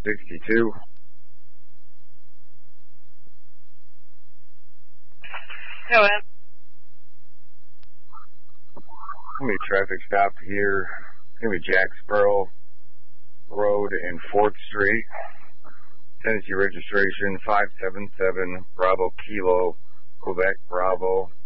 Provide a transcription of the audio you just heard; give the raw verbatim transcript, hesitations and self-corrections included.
sixty-two. Go ahead. Gonna be a traffic stop here. It's gonna be Jacksboro Road and fourth Street. Tennessee registration five seven seven Bravo Kilo Quebec Bravo.